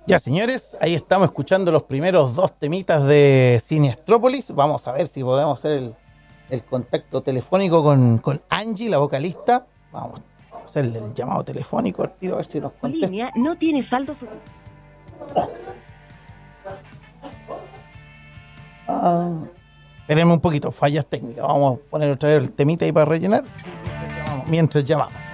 Ya, señores, ahí estamos escuchando los primeros dos temitas de Siniestrópolis. Vamos a ver si podemos hacer el contacto telefónico con Angie, la vocalista. Vamos a hacerle el llamado telefónico al tiro, a ver si nos Tu contesta. línea no tiene saldo suficiente. Espérenme un poquito, fallas técnicas. Vamos a poner otra vez el temita ahí para rellenar mientras llamamos.